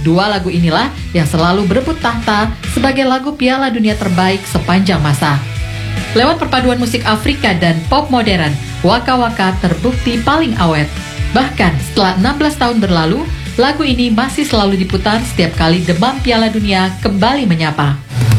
Dua lagu inilah yang selalu berebut tahta sebagai lagu Piala Dunia terbaik sepanjang masa. Lewat perpaduan musik Afrika dan pop modern, Waka Waka terbukti paling awet. Bahkan setelah 16 tahun berlalu, lagu ini masih selalu diputar setiap kali demam Piala Dunia kembali menyapa.